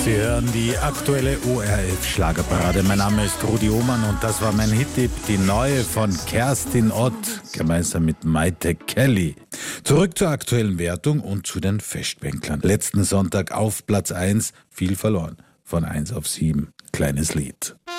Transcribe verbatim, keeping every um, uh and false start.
Sie hören die aktuelle O R F-Schlagerparade. Mein Name ist Rudi Ohmann und das war mein Hit-Tipp, die neue von Kerstin Ott, gemeinsam mit Maite Kelly. Zurück zur aktuellen Wertung und zu den Festbänklern. Letzten Sonntag auf Platz eins, viel verloren, von eins auf sieben. Kleines Lied.